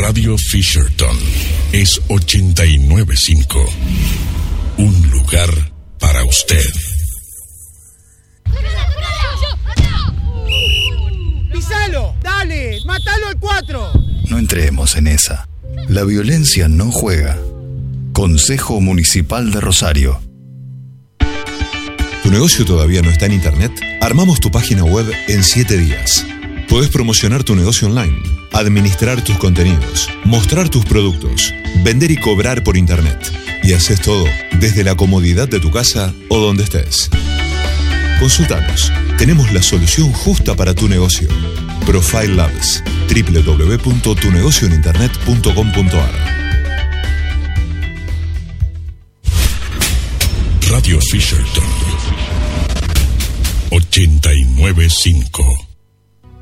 Radio Fisherton es 89.5. Un lugar para usted. ¡Pisalo! ¡Dale! ¡Mátalo al 4! No entremos en esa. La violencia no juega. Consejo Municipal de Rosario. ¿Tu negocio todavía no está en internet? Armamos tu página web en 7 días. Podés promocionar tu negocio online, administrar tus contenidos, mostrar tus productos, vender y cobrar por internet. Y haces todo desde la comodidad de tu casa o donde estés. Consultanos. Tenemos la solución justa para tu negocio. Profile Labs. www.tunegocioeninternet.com.ar. Radio Fisherton 89.5.